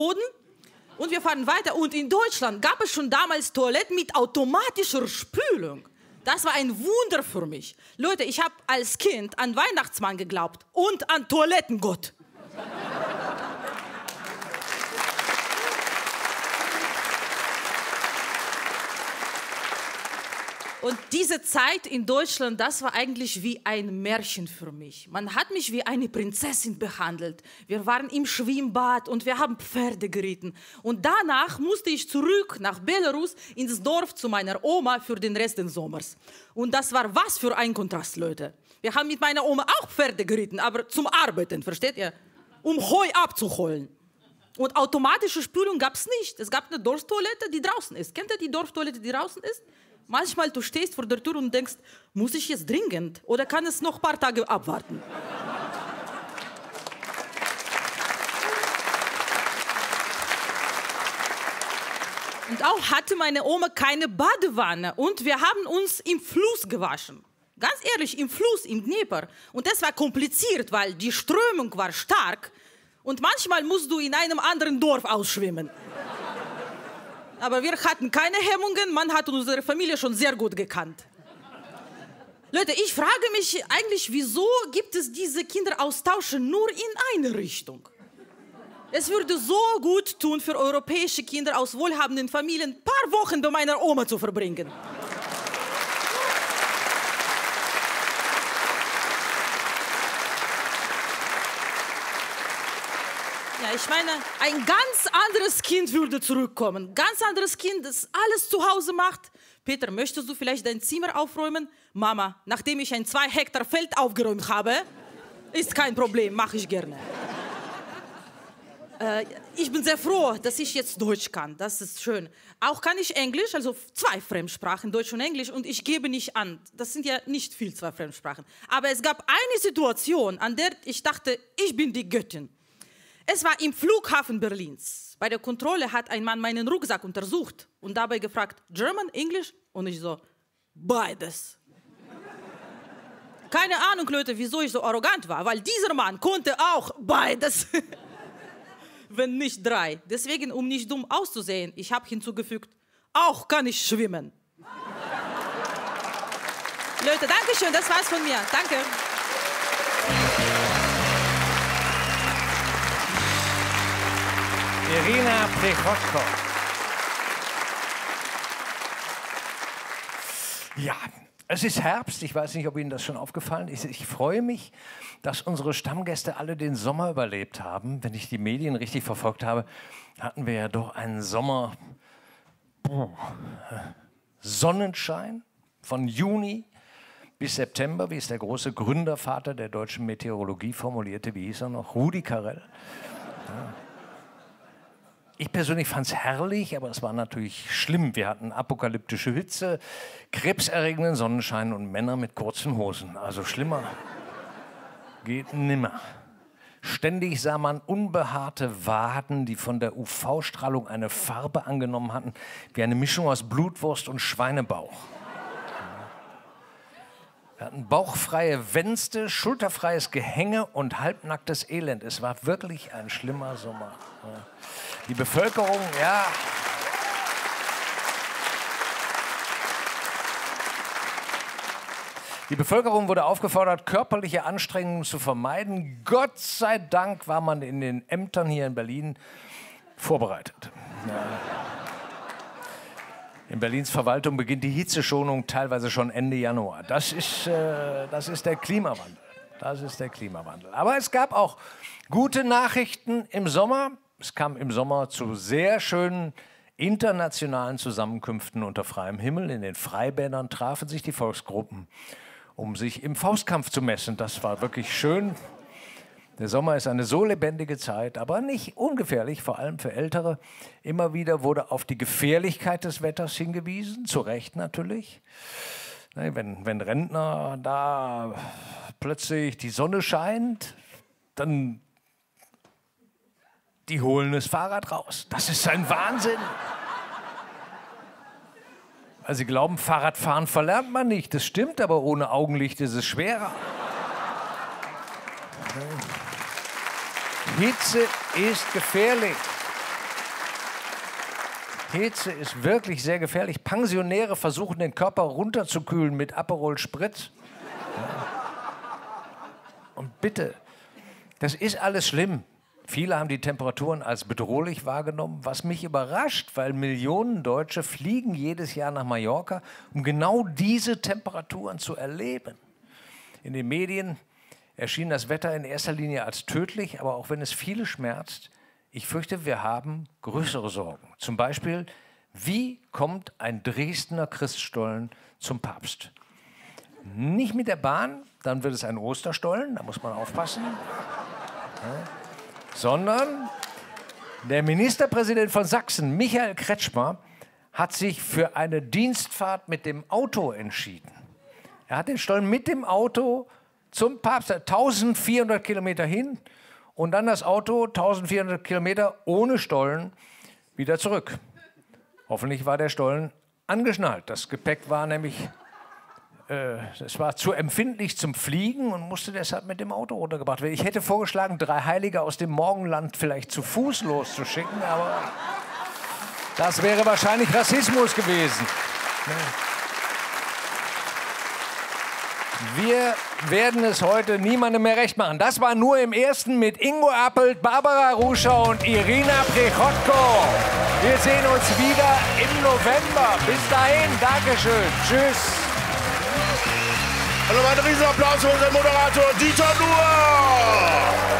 Und wir fahren weiter. Und in Deutschland gab es schon damals Toiletten mit automatischer Spülung. Das war ein Wunder für mich. Leute, ich habe als Kind an Weihnachtsmann geglaubt und an Toilettengott. Und diese Zeit in Deutschland, das war eigentlich wie ein Märchen für mich. Man hat mich wie eine Prinzessin behandelt. Wir waren im Schwimmbad und wir haben Pferde geritten. Und danach musste ich zurück nach Belarus ins Dorf zu meiner Oma für den Rest des Sommers. Und das war was für ein Kontrast, Leute. Wir haben mit meiner Oma auch Pferde geritten, aber zum Arbeiten, versteht ihr? Um Heu abzuholen. Und automatische Spülung gab es nicht. Es gab eine Dorftoilette, die draußen ist. Kennt ihr die Dorftoilette, die draußen ist? Manchmal du stehst vor der Tür und denkst, muss ich jetzt dringend oder kann es noch ein paar Tage abwarten? Und auch hatte meine Oma keine Badewanne und wir haben uns im Fluss gewaschen. Ganz ehrlich, im Fluss, im Dnieper. Und das war kompliziert, weil die Strömung war stark und manchmal musst du in einem anderen Dorf ausschwimmen. Aber wir hatten keine Hemmungen, man hat unsere Familie schon sehr gut gekannt. Leute, ich frage mich eigentlich, wieso gibt es diese Kinderaustausche nur in eine Richtung? Es würde so gut tun für europäische Kinder aus wohlhabenden Familien, ein paar Wochen bei meiner Oma zu verbringen. Ja, ich meine, ein ganz anderes Kind würde zurückkommen. Ein ganz anderes Kind, das alles zu Hause macht. Peter, möchtest du vielleicht dein Zimmer aufräumen? Mama, nachdem ich ein 2 Hektar Feld aufgeräumt habe, ist kein Problem, mache ich gerne. Ich bin sehr froh, dass ich jetzt Deutsch kann. Das ist schön. Auch kann ich Englisch, also 2 Fremdsprachen, Deutsch und Englisch. Und ich gebe nicht an. Das sind ja nicht viel 2 Fremdsprachen. Aber es gab eine Situation, an der ich dachte, ich bin die Göttin. Es war im Flughafen Berlins. Bei der Kontrolle hat ein Mann meinen Rucksack untersucht und dabei gefragt, German, Englisch? Und ich so, beides. Keine Ahnung, Leute, wieso ich so arrogant war, weil dieser Mann konnte auch beides. Wenn nicht 3. Deswegen, um nicht dumm auszusehen, ich habe hinzugefügt, auch kann ich schwimmen. Leute, danke schön, das war's von mir. Danke. Irina Prichodko. Ja, es ist Herbst. Ich weiß nicht, ob Ihnen das schon aufgefallen ist. Ich freue mich, dass unsere Stammgäste alle den Sommer überlebt haben. Wenn ich die Medien richtig verfolgt habe, hatten wir ja doch einen Sommer. Sonnenschein von Juni bis September, wie es der große Gründervater der deutschen Meteorologie formulierte. Wie hieß er noch? Rudi Carrell. Ja. Ich persönlich fand es herrlich, aber es war natürlich schlimm. Wir hatten apokalyptische Hitze, krebserregenden Sonnenschein und Männer mit kurzen Hosen. Also schlimmer geht nimmer. Ständig sah man unbehaarte Waden, die von der UV-Strahlung eine Farbe angenommen hatten, wie eine Mischung aus Blutwurst und Schweinebauch. Wir hatten bauchfreie Wänste, schulterfreies Gehänge und halbnacktes Elend. Es war wirklich ein schlimmer Sommer. Ja. Die Bevölkerung, ja. Die Bevölkerung wurde aufgefordert, körperliche Anstrengungen zu vermeiden. Gott sei Dank war man in den Ämtern hier in Berlin vorbereitet. Ja. In Berlins Verwaltung beginnt die Hitzeschonung teilweise schon Ende Januar. Das ist der Klimawandel. Das ist der Klimawandel. Aber es gab auch gute Nachrichten im Sommer. Es kam im Sommer zu sehr schönen internationalen Zusammenkünften unter freiem Himmel. In den Freibädern trafen sich die Volksgruppen, um sich im Faustkampf zu messen. Das war wirklich schön. Der Sommer ist eine so lebendige Zeit, aber nicht ungefährlich, vor allem für Ältere. Immer wieder wurde auf die Gefährlichkeit des Wetters hingewiesen, zu Recht natürlich. Wenn Rentner da plötzlich die Sonne scheint, dann die holen das Fahrrad raus. Das ist ein Wahnsinn. Weil sie glauben, Fahrradfahren verlernt man nicht. Das stimmt, aber ohne Augenlicht ist es schwerer. Hitze ist gefährlich. Hitze ist wirklich sehr gefährlich. Pensionäre versuchen, den Körper runterzukühlen mit Aperol Spritz. Ja. Und bitte, das ist alles schlimm. Viele haben die Temperaturen als bedrohlich wahrgenommen, was mich überrascht, weil Millionen Deutsche fliegen jedes Jahr nach Mallorca, um genau diese Temperaturen zu erleben. In den Medien erschien das Wetter in erster Linie als tödlich, aber auch wenn es viele schmerzt, ich fürchte, wir haben größere Sorgen. Zum Beispiel, wie kommt ein Dresdner Christstollen zum Papst? Nicht mit der Bahn, dann wird es ein Osterstollen, da muss man aufpassen. Ja. Sondern der Ministerpräsident von Sachsen, Michael Kretschmer, hat sich für eine Dienstfahrt mit dem Auto entschieden. Er hat den Stollen mit dem Auto zum Papst, 1400 Kilometer hin und dann das Auto 1400 Kilometer ohne Stollen wieder zurück. Hoffentlich war der Stollen angeschnallt. Das Gepäck war nämlich es war zu empfindlich zum Fliegen und musste deshalb mit dem Auto runtergebracht werden. Ich hätte vorgeschlagen, 3 Heilige aus dem Morgenland vielleicht zu Fuß loszuschicken, aber das wäre wahrscheinlich Rassismus gewesen. Wir werden es heute niemandem mehr recht machen. Das war nur im Ersten mit Ingo Appelt, Barbara Ruscher und Irina Prechotko. Wir sehen uns wieder im November. Bis dahin, Dankeschön. Tschüss. Und nochmal einen Riesenapplaus für unseren Moderator Dieter Nuhr.